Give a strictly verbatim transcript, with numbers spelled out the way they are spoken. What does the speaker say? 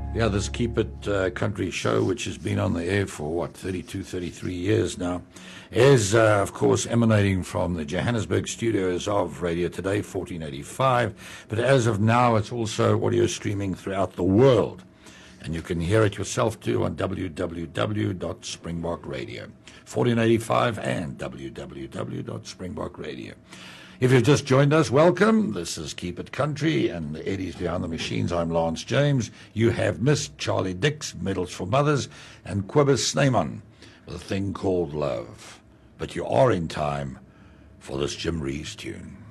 Yeah, this Keep It uh, Country show, which has been on the air for, what, thirty-two, thirty-three years now, is, uh, of course, emanating from the Johannesburg studios of Radio Today, fourteen eighty-five. But as of now, it's also audio streaming throughout the world. And you can hear it yourself, too, on w w w dot springbok radio. fourteen eighty-five and w w w dot springbok radio. If you've just joined us, welcome. This is Keep It Country, and the Eddies Behind the Machines. I'm Lance James. You have missed Charlie Dix, Medals for Mothers, and Quibus Snyman with a thing called Love. But you are in time for this Jim Reeves tune.